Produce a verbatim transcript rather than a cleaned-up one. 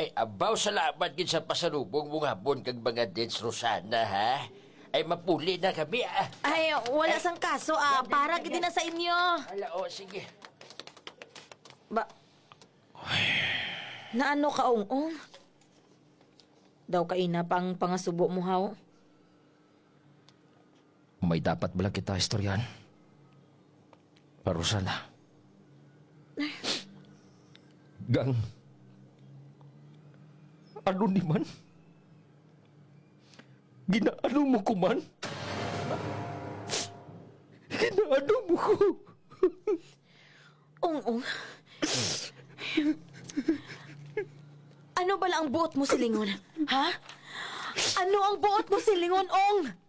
Ay, abaw salamat gid sa pasalubong mong hapon kag mga Dens Rosana, ha? Ay, mapuli na kami, ah. Ay, wala sang kaso, ah. Para gid na sa inyo. Ala, o, sige. Ba... Naano ka, ong-ong? Daw ka ina pang pangasubo mo, haw? May dapat bala kita istoryan. Pero sana. Gang. Ano ni man? Ginaano mo ko man? Ginaano mo ko? Ong-ong? Ano bala ang buot mo, silingon? Ha? Ano ang buot mo, silingon, ong?